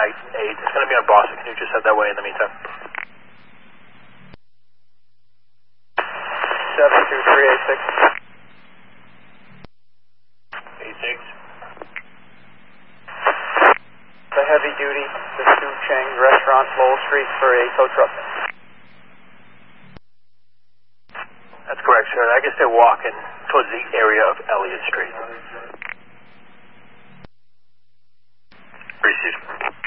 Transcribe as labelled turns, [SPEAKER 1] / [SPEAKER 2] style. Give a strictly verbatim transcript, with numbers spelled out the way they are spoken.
[SPEAKER 1] nine eight. It's going to be on Boston. Can you just head that way in the meantime?
[SPEAKER 2] seven two three eight six.
[SPEAKER 1] eight six.
[SPEAKER 2] The heavy duty, the Su Cheng Restaurant, Lowell Street for a tow truck.
[SPEAKER 1] That's correct, sir. I guess they're walking towards the area of Elliott Street. Received.